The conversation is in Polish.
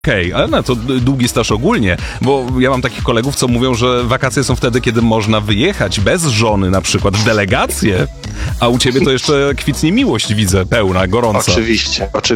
Okej, ale no to długi staż ogólnie, bo ja mam takich kolegów, co mówią, że wakacje są wtedy, kiedy można wyjechać bez żony na przykład w delegację, a u ciebie to jeszcze kwitnie miłość, widzę, pełna, gorąca. Oczywiście.